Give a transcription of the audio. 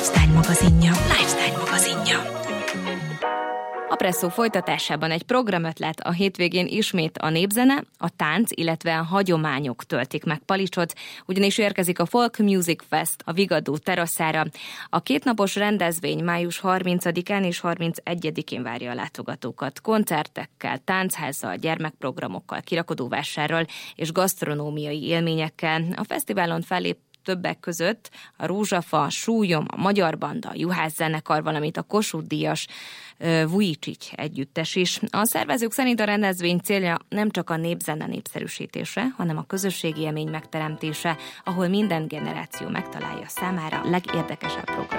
Lifestyle magazinja. Lifestyle magazinja. A Presszó folytatásában egy programötlet: a hétvégén ismét a népzene, a tánc, illetve a hagyományok töltik meg Palicsot, ugyanis érkezik a Folk Music Fest a Vigadó terasszára. A kétnapos rendezvény május 30-án és 31-én várja a látogatókat. Koncertekkel, táncházzal, gyermekprogramokkal, kirakodóvásárral és gasztronómiai élményekkel. A fesztiválon fellép többek között a Rózsafa, Súlyom, a Magyar Banda, a Juhász zenekar, valamint a Kossuth-díjas Vujicic együttes is. A szervezők szerint a rendezvény célja nem csak a népzene népszerűsítése, hanem a közösségi élmény megteremtése, ahol minden generáció megtalálja számára legérdekesebb program.